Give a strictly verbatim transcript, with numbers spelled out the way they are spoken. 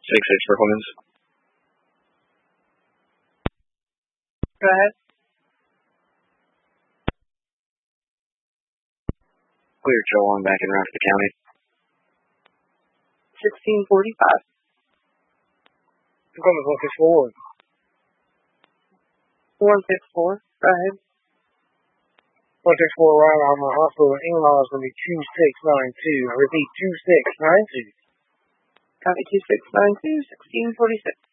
six six for Clemens. Go ahead. Clear Joe on back in Rafter County. sixteen forty-five. Clemens one six four. one six four. Go ahead. one six four right on the hospital in-law is going to be two six nine two. I repeat, two six nine two. Copy two six nine two, sixteen forty-six.